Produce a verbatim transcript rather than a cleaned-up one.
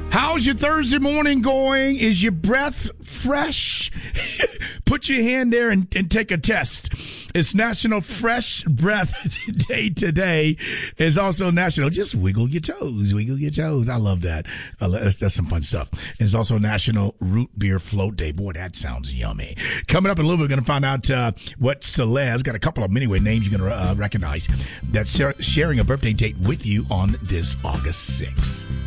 How's your Thursday morning going? Is your breath fresh? Put your hand there and, and take a test. It's National Fresh Breath Day today. It's also National, just wiggle your toes, wiggle your toes. I love that. Uh, that's, that's some fun stuff. It's also National Root Beer Float Day. Boy, that sounds yummy. Coming up in a little bit, we're going to find out uh, what celebs, got a couple of them anyway, names you're going to uh, recognize, that's sharing a birthday date with you on this August sixth.